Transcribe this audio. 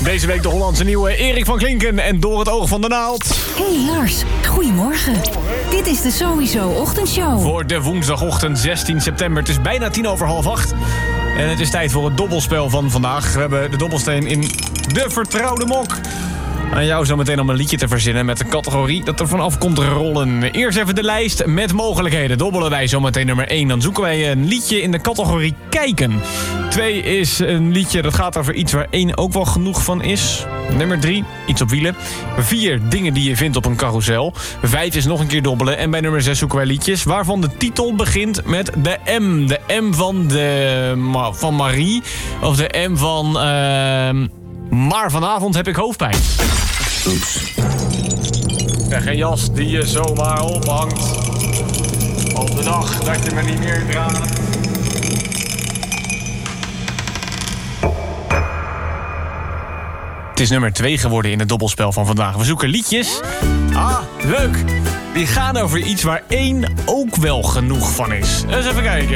Deze week de Hollandse nieuwe Erik van Klinken en Door het oog van de naald. Hey Lars, goedemorgen. Dit is de Sowieso Ochtendshow. Voor de woensdagochtend 16 september. Het is bijna 7:50. En het is tijd voor het dobbelspel van vandaag. We hebben de dobbelsteen in de vertrouwde mok. Aan jou zo meteen om een liedje te verzinnen met een categorie dat er vanaf komt rollen. Eerst even de lijst met mogelijkheden. Dobbelen wij zo meteen nummer 1. Dan zoeken wij een liedje in de categorie kijken. 2 is een liedje dat gaat over iets waar 1 ook wel genoeg van is. Nummer 3, iets op wielen. 4, dingen die je vindt op een carousel. 5 is nog een keer dobbelen. En bij nummer 6 zoeken wij liedjes waarvan de titel begint met de M. De M van Marie. Of de M van... Maar vanavond heb ik hoofdpijn. Oeps. Ja, geen jas die je zomaar ophangt. Op de dag dat je me niet meer draagt. Het is nummer 2 geworden in het dobbelspel van vandaag. We zoeken liedjes. Ah, leuk. Die gaan over iets waar 1 ook wel genoeg van is. Eens even kijken.